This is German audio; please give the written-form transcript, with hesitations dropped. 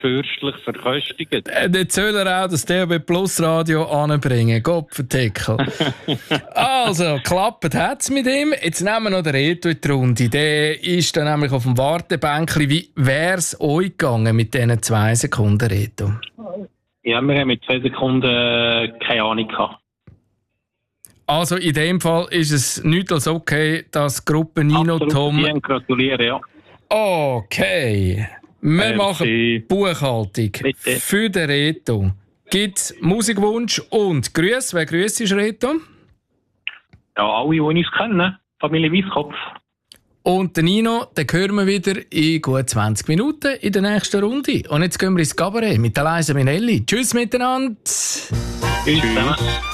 fürstlich verköstigt. Jetzt soll er auch das DAB Plus Radio anbringen. Gottverdeckel. Also, geklappt hat es mit ihm. Jetzt nehmen wir noch den Reto in die Runde. Der ist dann nämlich auf dem Wartebänkchen. Wie wäre es euch gegangen mit diesen 2 Sekunden, Reto? Ja, wir haben mit 2 Sekunden keine Ahnung gehabt. Also in dem Fall ist es nicht als okay, dass die Gruppe Nino Absolut, Tom... gratulieren, ja. Okay. Wir machen Buchhaltung für den Reto. Gibt es Musikwunsch und Grüße? Wer grüßt ist Reto? Ja, alle, die uns kennen. Familie Weisskopf. Und den Nino, den hören wir wieder in gut 20 Minuten in der nächsten Runde. Und jetzt gehen wir ins Cabaret mit der Liza Minnelli. Tschüss miteinander. Tschüss zusammen.